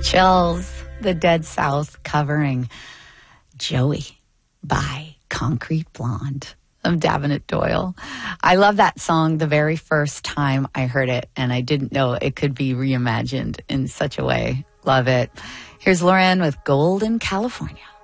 Chills, the Dead South covering Joey by Concrete Blonde of Davenant Doyle. I love that song the very first time I heard it, and I didn't know it could be reimagined in such a way. Love it. Here's Lauren with Golden California.